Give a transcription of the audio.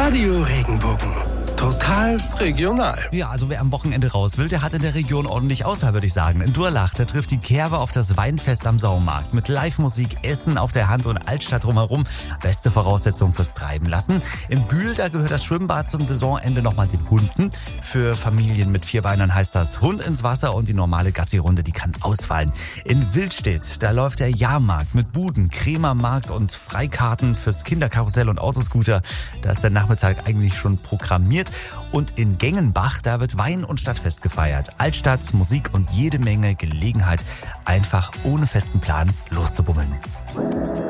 Radio Regenbogen. Total regional. Ja, also wer am Wochenende raus will, der hat in der Region ordentlich Auswahl, würde ich sagen. In Durlach, da trifft die Kerbe auf das Weinfest am Saumarkt. Mit Live-Musik, Essen auf der Hand und Altstadt drumherum. Beste Voraussetzungen fürs Treiben lassen. In Bühl, da gehört das Schwimmbad zum Saisonende nochmal den Hunden. Für Familien mit 4 Beinern heißt das Hund ins Wasser und die normale Gassi-Runde, die kann ausfallen. In Wildstedt, da läuft der Jahrmarkt mit Buden, Krämermarkt und Freikarten fürs Kinderkarussell und Autoscooter. Da ist der Nachmittag eigentlich schon programmiert. Und in Gengenbach, da wird Wein- und Stadtfest gefeiert. Altstadt, Musik und jede Menge Gelegenheit, einfach ohne festen Plan loszubummeln.